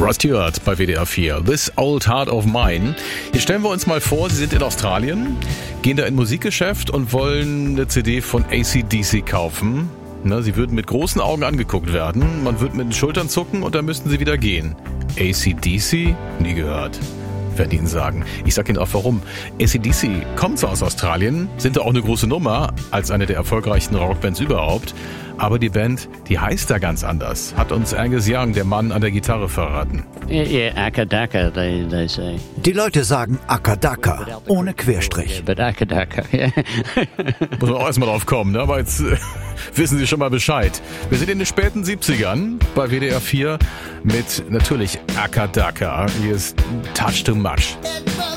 Rod Stewart bei WDR 4. This Old Heart of Mine. Hier stellen wir uns mal vor, Sie sind in Australien, gehen da in ein Musikgeschäft und wollen eine CD von AC/DC kaufen. Na, Sie würden mit großen Augen angeguckt werden, man würde mit den Schultern zucken und dann müssten Sie wieder gehen. AC/DC? Nie gehört. Werden Ihnen sagen. Ich sag Ihnen auch warum. AC/DC kommt zwar aus Australien, sind da auch eine große Nummer, als eine der erfolgreichsten Rockbands überhaupt, aber die Band, die heißt da ganz anders, hat uns Angus Young, der Mann an der Gitarre, verraten. Yeah, Akadaka, they say. Die Leute sagen Akadaka, ohne Querstrich. But Akadaka, yeah. Muss man auch erstmal drauf kommen, ne? Aber jetzt wissen Sie schon mal Bescheid. Wir sind in den späten 70ern bei WDR 4 mit natürlich Akadaka. Hier ist Touch Too Much.